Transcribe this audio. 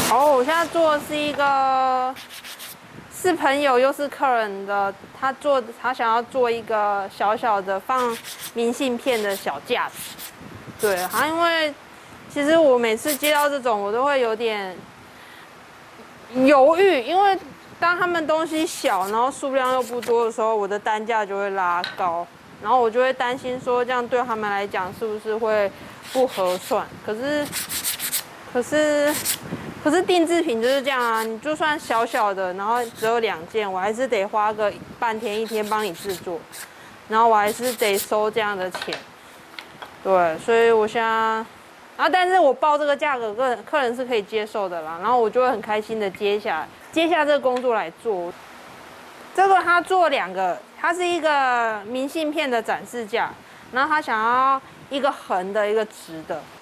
哦，我现在做的是一个是朋友又是客人的，他想要做一个小小的放明信片的小架子。对，因为其实我每次接到这种，我都会有点犹豫，因为当他们东西小，然后数量又不多的时候，我的单价就会拉高，然后我就会担心说，这样对他们来讲是不是会不合算？可是定制品就是这样啊，你就算小小的，然后只有2件，我还是得花个半天1天帮你制作，然后我还是得收这样的钱。对，所以我现在，但是我报这个价格，客人是可以接受的啦，然后我就会很开心的接下这个工作来做。这个他做2个，它是一个明信片的展示架，然后他想要一个横的，一个直的。